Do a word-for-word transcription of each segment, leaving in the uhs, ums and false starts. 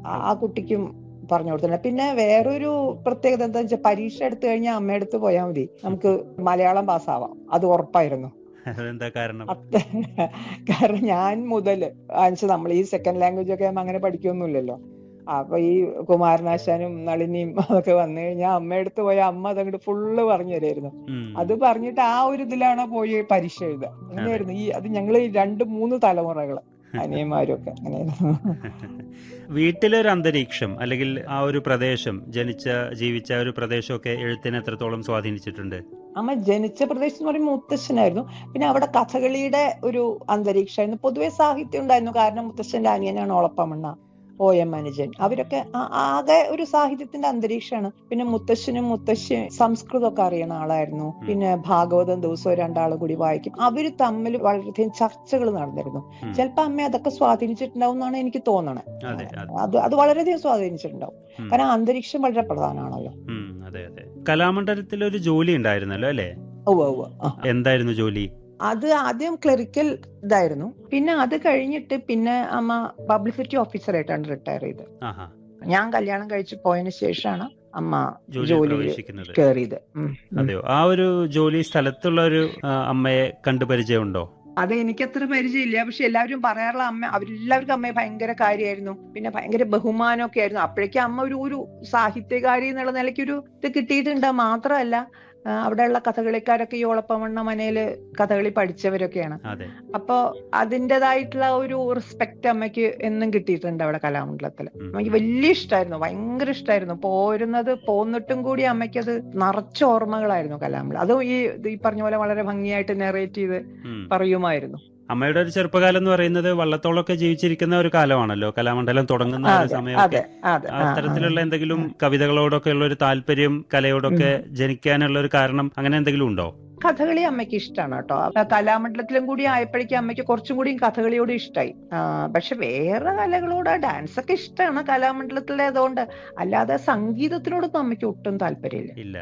ആ കുട്ടിക്കും പറഞ്ഞു കൊടുത്തിട്ടുണ്ട്. പിന്നെ വേറൊരു പ്രത്യേകത എന്താ വെച്ചാൽ പരീക്ഷ എടുത്തു കഴിഞ്ഞാൽ അമ്മയടുത്ത് പോയാൽ മതി, നമുക്ക് മലയാളം പാസ്സാവാം. അത് ഉറപ്പായിരുന്നു. അതെന്താ കാരണം? കാരണം ഞാൻ മുതല് നമ്മൾ ഈ സെക്കൻഡ് ലാംഗ്വേജ് ഒക്കെ അങ്ങനെ പഠിക്കൊന്നുമില്ലല്ലോ. അപ്പൊ ഈ കുമാരനാശാനും നളിനിയും അതൊക്കെ വന്നു കഴിഞ്ഞാൽ അമ്മയടുത്ത് പോയ അമ്മ അതങ്ങോട്ട് ഫുള്ള് പറഞ്ഞു തരായിരുന്നു. അത് പറഞ്ഞിട്ട് ആ ഒരു ഇതിലാണ് പോയി പരീക്ഷ എഴുതുക. അങ്ങനെയായിരുന്നു. ഈ അത് ഞങ്ങള് രണ്ട് മൂന്ന് തലമുറകള് അനിയന്മാരും ഒക്കെ അങ്ങനെയായിരുന്നു. വീട്ടിലൊരു അന്തരീക്ഷം അല്ലെങ്കിൽ ആ ഒരു പ്രദേശം, ജനിച്ച ജീവിച്ച ഒരു പ്രദേശമൊക്കെ എഴുത്തിനെ എത്രത്തോളം സ്വാധീനിച്ചിട്ടുണ്ട്? അമ്മ ജനിച്ച പ്രദേശം എന്ന് പറയുമ്പോൾ മുത്തശ്ശനായിരുന്നു. പിന്നെ അവിടെ കഥകളിയുടെ ഒരു അന്തരീക്ഷമായിരുന്നു. പൊതുവെ സാഹിത്യം ഉണ്ടായിരുന്നു. കാരണം മുത്തശ്ശന്റെ അനിയനാണ് ഓളപ്പമണ്ണ, ഒ എം അനുജൻ. അവരൊക്കെ ആകെ ഒരു സാഹിത്യത്തിന്റെ അന്തരീക്ഷമാണ്. പിന്നെ മുത്തശ്ശനും മുത്തശ്ശി സംസ്കൃതമൊക്കെ അറിയുന്ന ആളായിരുന്നു. പിന്നെ ഭാഗവതം ദിവസവും രണ്ടാളും കൂടി വായിക്കും. അവര് തമ്മിൽ വളരെയധികം ചർച്ചകൾ നടന്നിരുന്നു. ചിലപ്പോ അമ്മ അതൊക്കെ സ്വാധീനിച്ചിട്ടുണ്ടാവും എന്നാണ് എനിക്ക് തോന്നണേ. അത് അത് വളരെയധികം സ്വാധീനിച്ചിട്ടുണ്ടാവും. കാരണം അന്തരീക്ഷം വളരെ പ്രധാനമാണല്ലോ. അതെ അതെ. കലാമണ്ഡലത്തിൽ ഒരു ജോലി ഉണ്ടായിരുന്നല്ലോ അല്ലേ? എന്തായിരുന്നു ജോലി? അത് ആദ്യം ക്ലറിക്കൽ ഇതായിരുന്നു. പിന്നെ അത് കഴിഞ്ഞിട്ട് പിന്നെ അമ്മ പബ്ലിസിറ്റി ഓഫീസറായിട്ടാണ് റിട്ടയർ ചെയ്തത്. ഞാൻ കല്യാണം കഴിച്ചു പോയതിനു ശേഷമാണ് അമ്മ ജോലി കയറിയത്. അതെയോ? ആ ഒരു ജോലി സ്ഥലത്തുള്ള ഒരു അമ്മയെ കണ്ടു പരിചയമുണ്ടോ? അത് എനിക്കത്ര പരിചയമില്ല. പക്ഷെ എല്ലാവരും പറയാറുള്ള അമ്മ, അവരെല്ലാവർക്കും അമ്മയെ ഭയങ്കര കാര്യമായിരുന്നു. പിന്നെ ഭയങ്കര ബഹുമാനമൊക്കെ ആയിരുന്നു. അപ്പോഴേക്കും അമ്മ ഒരു ഒരു സാഹിത്യകാരി എന്നുള്ള നിലയ്ക്ക് ഒരു ഇത് കിട്ടിയിട്ടുണ്ട്. മാത്രമല്ല അവിടെയുള്ള കഥകളിക്കാരൊക്കെ ഈ ഓളപ്പമണ്ണ മനയില് കഥകളി പഠിച്ചവരൊക്കെയാണ്. അപ്പൊ അതിൻ്റെതായിട്ടുള്ള ഒരു റെസ്പെക്ട് അമ്മയ്ക്ക് എന്നും കിട്ടിയിട്ടുണ്ട് അവിടെ കലാമണ്ഡലത്തില്. അമ്മയ്ക്ക് വലിയ ഇഷ്ടമായിരുന്നു, ഭയങ്കര ഇഷ്ടമായിരുന്നു. പോരുന്നത് പോന്നിട്ടും കൂടി അമ്മയ്ക്ക് അത് നിറച്ച ഓർമ്മകളായിരുന്നു കലാമണ്ഡലം. അതും ഈ ഈ പറഞ്ഞ പോലെ വളരെ ഭംഗിയായിട്ട് നെറേറ്റ് ചെയ്ത് പറയുമായിരുന്നു. അമ്മയുടെ ഒരു ചെറുപ്പകാലം എന്ന് പറയുന്നത് വള്ളത്തോളൊക്കെ ജീവിച്ചിരിക്കുന്ന ഒരു കാലമാണല്ലോ, കലാമണ്ഡലം തുടങ്ങുന്ന ഒരു സമയമൊക്കെ. അത്തരത്തിലുള്ള എന്തെങ്കിലും കവിതകളോടൊക്കെ ഉള്ള ഒരു താല്പര്യം, കലയോടൊക്കെ ജനിക്കാനുള്ള ഒരു കാരണം അങ്ങനെ എന്തെങ്കിലും ഉണ്ടോ? കഥകളി അമ്മയ്ക്ക് ഇഷ്ടമാണ് കേട്ടോ. കലാമണ്ഡലത്തിലും കൂടി ആയപ്പോഴേക്കും അമ്മയ്ക്ക് കുറച്ചും കൂടി കഥകളിയോട് ഇഷ്ടമായി. പക്ഷെ വേറെ കലകളോട് ഡാൻസ് ഒക്കെ ഇഷ്ടമാണ് കലാമണ്ഡലത്തിലെ. അതുകൊണ്ട് അല്ലാതെ സംഗീതത്തിനോടൊന്നും അമ്മയ്ക്ക് ഒട്ടും താല്പര്യമില്ല.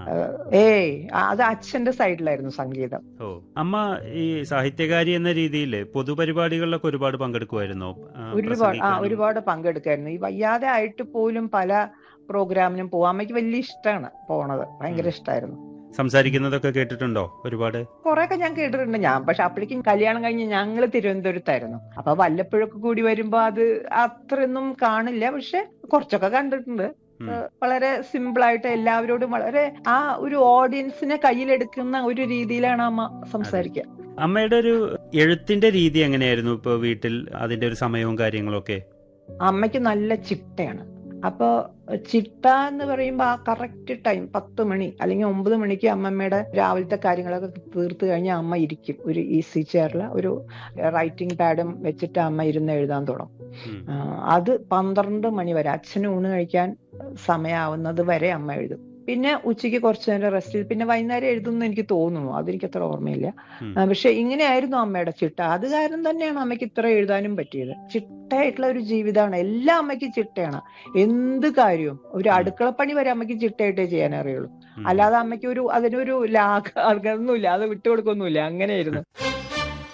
ഏയ് അത് അച്ഛന്റെ സൈഡിലായിരുന്നു സംഗീതം. ഓ, അമ്മ ഈ സാഹിത്യകാരി എന്ന രീതിയിൽ പൊതുപരിപാടികളിലൊക്കെ ഒരുപാട് പങ്കെടുക്കുമായിരുന്നോ? ഒരുപാട് ആ ഒരുപാട് പങ്കെടുക്കായിരുന്നു. ഈ വയ്യാതെ ആയിട്ട് പോലും പല പ്രോഗ്രാമിനും പോവാൻ അമ്മയ്ക്ക് വലിയ ഇഷ്ടമാണ്. പോണത് ഭയങ്കര ഇഷ്ടമായിരുന്നു. സംസാരിക്കുന്നതൊക്കെ കേട്ടിട്ടുണ്ടോ? ഒരുപാട് കൊറേയൊക്കെ ഞാൻ കേട്ടിട്ടുണ്ട്. ഞാൻ പക്ഷെ അപ്പോഴേക്കും കല്യാണം കഴിഞ്ഞ് ഞങ്ങള് തിരുവനന്തപുരത്തായിരുന്നു. അപ്പൊ വല്ലപ്പോഴൊക്കെ കൂടി വരുമ്പോ അത് അത്രയൊന്നും കാണില്ല. പക്ഷെ കുറച്ചൊക്കെ കണ്ടിട്ടുണ്ട്. വളരെ സിമ്പിൾ ആയിട്ട് എല്ലാവരോടും വളരെ ആ ഒരു ഓഡിയൻസിനെ കയ്യിലെടുക്കുന്ന ഒരു രീതിയിലാണ് അമ്മ സംസാരിക്കുക. അമ്മയുടെ ഒരു എഴുത്തിന്റെ രീതി എങ്ങനെയായിരുന്നു ഇപ്പൊ വീട്ടിൽ? അതിന്റെ ഒരു സമയവും കാര്യങ്ങളും ഒക്കെ? അമ്മയ്ക്ക് നല്ല ചിട്ടയാണ്. അപ്പൊ ചിട്ട എന്ന് പറയുമ്പോ ആ കറക്റ്റ് ടൈം പത്ത് മണി അല്ലെങ്കിൽ ഒമ്പത് മണിക്ക് അമ്മമ്മയുടെ രാവിലത്തെ കാര്യങ്ങളൊക്കെ തീർത്ത് കഴിഞ്ഞാൽ അമ്മ ഇരിക്കും ഒരു ഈസി ചെയറിൽ, ഒരു റൈറ്റിംഗ് പാഡും വെച്ചിട്ട് അമ്മ ഇരുന്ന് എഴുതാൻ തുടങ്ങും. അത് പന്ത്രണ്ട് മണി വരെ, അച്ഛന് ഊണ് കഴിക്കാൻ സമയമാവുന്നത് വരെ അമ്മ എഴുതും. പിന്നെ ഉച്ചയ്ക്ക് കുറച്ചു നേരം റെസ്റ്റ് ചെയ്ത് പിന്നെ വൈകുന്നേരം എഴുതുമെന്ന് എനിക്ക് തോന്നുന്നു. അതെനിക്ക് അത്ര ഓർമ്മയില്ല. പക്ഷെ ഇങ്ങനെയായിരുന്നു അമ്മയുടെ ചിട്ട. അത് കാരണം തന്നെയാണ് അമ്മയ്ക്ക് ഇത്ര എഴുതാനും പറ്റിയത്. ചിട്ടയായിട്ടുള്ള ഒരു ജീവിതമാണ്. എല്ലാ അമ്മയ്ക്കും ചിട്ടയാണ്. എന്ത് കാര്യവും, ഒരു അടുക്കളപ്പണി വരെ അമ്മയ്ക്ക് ചിട്ടയായിട്ടേ ചെയ്യാൻ അറിയുള്ളൂ. അല്ലാതെ അമ്മയ്ക്ക് ഒരു അതിനൊരു ലാഘ അതൊന്നുമില്ല, അത് വിട്ടുകൊടുക്കൊന്നുമില്ല. അങ്ങനെയായിരുന്നു.